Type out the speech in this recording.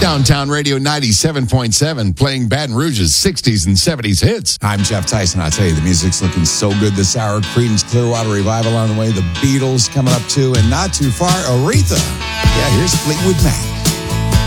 Downtown Radio 97.7, playing Baton Rouge's 60s and 70s hits. I'm Jeff Tyson. I tell you, the music's looking so good this hour. Creedence Clearwater Revival on the way. The Beatles coming up too, and not too far, Aretha. Yeah, here's Fleetwood Mac.